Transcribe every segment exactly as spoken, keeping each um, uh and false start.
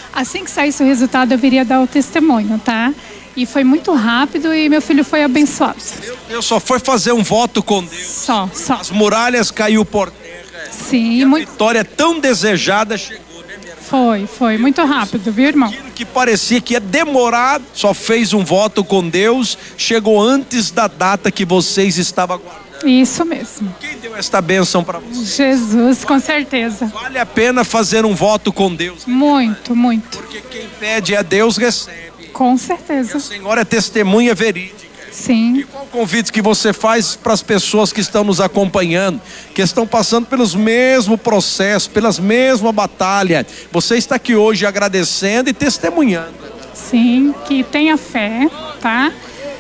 Assim que saísse o resultado, eu viria dar o testemunho, tá? E foi muito rápido e meu filho foi abençoado. Eu só foi fazer um voto com Deus. Só, só. As muralhas caiu por terra. Sim, e a muito... vitória tão desejada chegou, né, minha irmã? Foi, foi muito rápido, viu, irmão? Aquilo que parecia que ia demorar, só fez um voto com Deus, chegou antes da data que vocês estavam aguardando. Isso mesmo. Quem deu esta bênção para vocês? Jesus, com certeza. Vale a pena fazer um voto com Deus. Muito, muito. Porque quem pede a Deus recebe. Com certeza. A senhora é testemunha verídica. Sim. E qual o convite que você faz para as pessoas que estão nos acompanhando, que estão passando pelos mesmos processos, pelas mesmas batalhas? Você está aqui hoje agradecendo e testemunhando. Sim, que tenha fé, tá?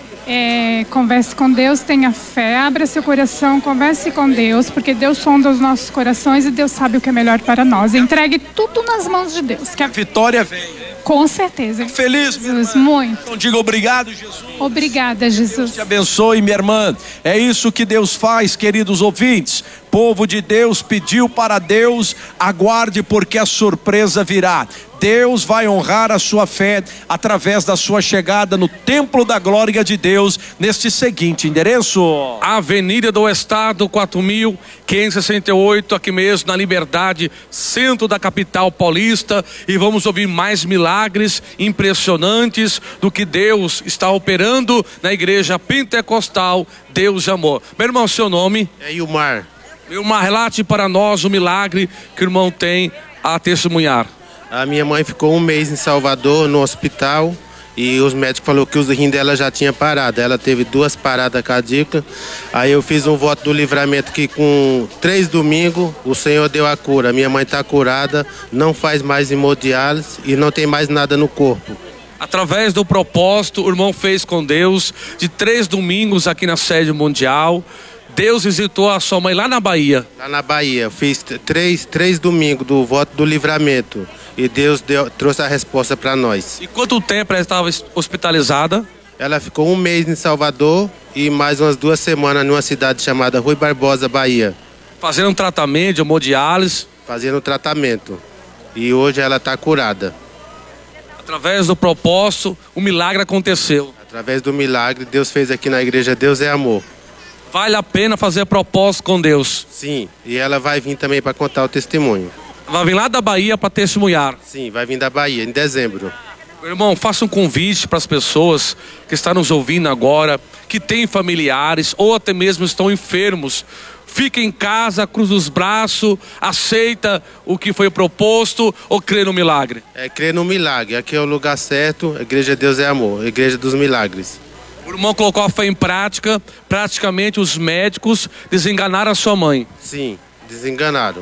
É, converse com Deus, tenha fé, abra seu coração, converse com Deus, porque Deus sonda os nossos corações e Deus sabe o que é melhor para nós. Entregue tudo nas mãos de Deus. Que a vitória vem. Com certeza. Feliz, Jesus, muito. Então diga obrigado, Jesus. Obrigada, Jesus. Deus te abençoe, minha irmã. É isso que Deus faz, queridos ouvintes. Povo de Deus pediu para Deus, aguarde porque a surpresa virá. Deus vai honrar a sua fé através da sua chegada no templo da glória de Deus neste seguinte endereço: Avenida do Estado, quatro mil quinhentos e sessenta e oito, aqui mesmo na Liberdade, centro da capital paulista, e vamos ouvir mais milagres impressionantes do que Deus está operando na igreja pentecostal Deus de Amor. Meu irmão, seu nome? É Ilmar. Ilmar, relate para nós o milagre que o irmão tem a testemunhar. A minha mãe ficou um mês em Salvador, no hospital, e os médicos falaram que os rins dela já tinha parado. Ela teve duas paradas cardíacas. Aí eu fiz um voto do livramento que com três domingos o Senhor deu a cura. Minha mãe está curada, não faz mais hemodiálise e não tem mais nada no corpo. Através do propósito, o irmão fez com Deus de três domingos aqui na sede mundial. Deus visitou a sua mãe lá na Bahia. Lá na Bahia, eu fiz três, três domingos do voto do livramento. E Deus deu, trouxe a resposta para nós. E quanto tempo ela estava hospitalizada? Ela ficou um mês em Salvador e mais umas duas semanas numa cidade chamada Rui Barbosa, Bahia. Fazendo um tratamento de hemodiálise? Fazendo um tratamento. E hoje ela está curada. Através do propósito, o milagre aconteceu. Através do milagre, Deus fez aqui na igreja Deus é Amor. Vale a pena fazer propósito com Deus? Sim, e ela vai vir também para contar o testemunho. Vai vir lá da Bahia para testemunhar? Sim, vai vir da Bahia, em dezembro. Meu irmão, faça um convite para as pessoas que estão nos ouvindo agora, que têm familiares ou até mesmo estão enfermos. Fica em casa, cruza os braços, aceita o que foi proposto ou crê no milagre? É, crê no milagre. Aqui é o lugar certo, a igreja Deus é Amor, a igreja dos milagres. O irmão colocou a fé em prática, praticamente os médicos desenganaram a sua mãe. Sim, desenganaram.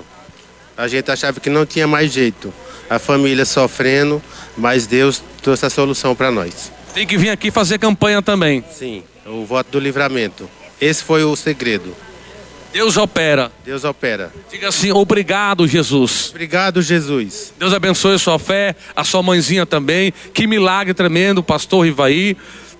A gente achava que não tinha mais jeito. A família sofrendo, mas Deus trouxe a solução para nós. Tem que vir aqui fazer campanha também. Sim, o voto do livramento. Esse foi o segredo. Deus opera. Deus opera. Diga assim, obrigado, Jesus. Obrigado, Jesus. Deus abençoe a sua fé, a sua mãezinha também. Que milagre tremendo, pastor Rivaí.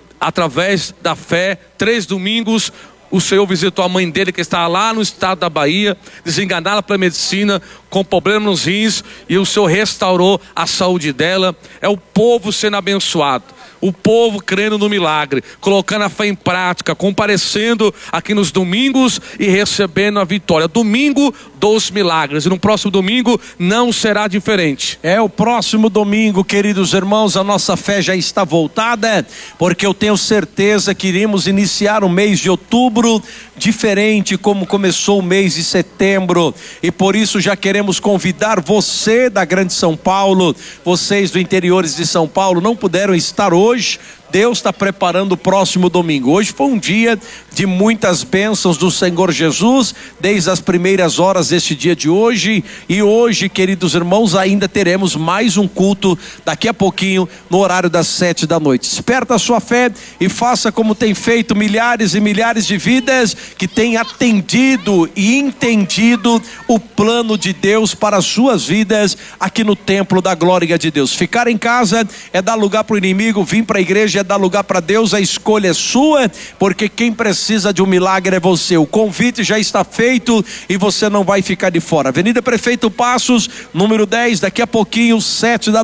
Através da fé, três domingos, o Senhor visitou a mãe dele que estava lá no estado da Bahia, desenganada pela medicina, com problema nos rins, e o Senhor restaurou a saúde dela. É o povo sendo abençoado, o povo crendo no milagre, colocando a fé em prática, comparecendo aqui nos domingos e recebendo a vitória. Domingo dos milagres, e no próximo domingo não será diferente. É o próximo domingo, queridos irmãos, a nossa fé já está voltada, porque eu tenho certeza que iremos iniciar o mês de outubro diferente como começou o mês de setembro, e por isso já queremos convidar você da Grande São Paulo, vocês do interiores de São Paulo não puderam estar hoje. Deus está preparando o próximo domingo. Hoje foi um dia de muitas bênçãos do Senhor Jesus, desde as primeiras horas deste dia de hoje. E hoje, queridos irmãos, ainda teremos mais um culto daqui a pouquinho, no horário das sete da noite. Desperta a sua fé e faça como tem feito milhares e milhares de vidas que têm atendido e entendido o plano de Deus para as suas vidas aqui no templo da glória de Deus. Ficar em casa é dar lugar para o inimigo, vir para a igreja é dar lugar para Deus. A escolha é sua, porque quem precisa de um milagre é você. O convite já está feito e você não vai ficar de fora. Avenida Prefeito Passos, número dez, daqui a pouquinho, sete da